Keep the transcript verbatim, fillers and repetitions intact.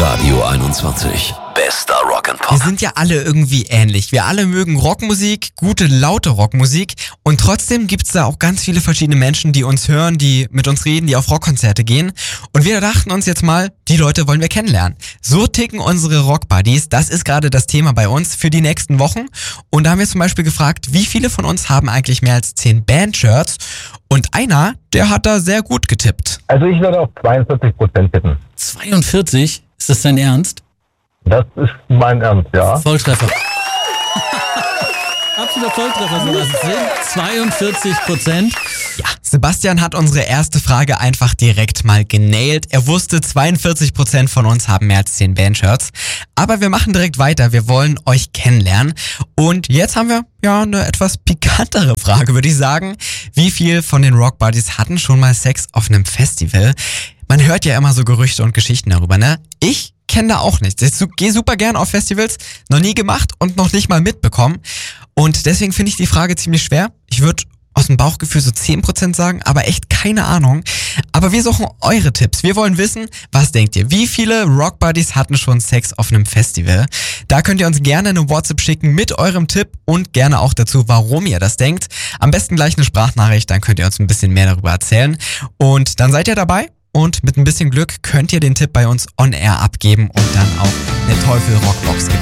Radio einundzwanzig. Bester Rock'n'Pop. Wir sind ja alle irgendwie ähnlich. Wir alle mögen Rockmusik, gute, laute Rockmusik. Und trotzdem gibt's da auch ganz viele verschiedene Menschen, die uns hören, die mit uns reden, die auf Rockkonzerte gehen. Und wir dachten uns jetzt mal, die Leute wollen wir kennenlernen. So ticken unsere Rockbuddies. Das ist gerade das Thema bei uns für die nächsten Wochen. Und da haben wir zum Beispiel gefragt, wie viele von uns haben eigentlich mehr als zehn Bandshirts? Und einer, der hat da sehr gut getippt. Also ich würde auf zweiundvierzig Prozent tippen. zweiundvierzig? Ist das dein Ernst? Das ist mein Ernst, ja. Volltreffer. Absoluter Volltreffer, so was es sind. zweiundvierzig Prozent. Ja, Sebastian hat unsere erste Frage einfach direkt mal genailt. Er wusste, zweiundvierzig Prozent von uns haben mehr als zehn Bandshirts. Aber wir machen direkt weiter. Wir wollen euch kennenlernen. Und jetzt haben wir ja eine etwas pikantere Frage, würde ich sagen. Wie viel von den Rockbuddies hatten schon mal Sex auf einem Festival? Man hört ja immer so Gerüchte und Geschichten darüber, ne? Ich kenne da auch nichts. Ich gehe super gern auf Festivals, noch nie gemacht und noch nicht mal mitbekommen. Und deswegen finde ich die Frage ziemlich schwer. Ich würde aus dem Bauchgefühl so zehn Prozent sagen, aber echt keine Ahnung. Aber wir suchen eure Tipps. Wir wollen wissen, was denkt ihr? Wie viele Rockbuddies hatten schon Sex auf einem Festival? Da könnt ihr uns gerne eine WhatsApp schicken mit eurem Tipp und gerne auch dazu, warum ihr das denkt. Am besten gleich eine Sprachnachricht, dann könnt ihr uns ein bisschen mehr darüber erzählen. Und dann seid ihr dabei. Und mit ein bisschen Glück könnt ihr den Tipp bei uns on air abgeben und dann auch eine Teufel Rockbox gewinnen.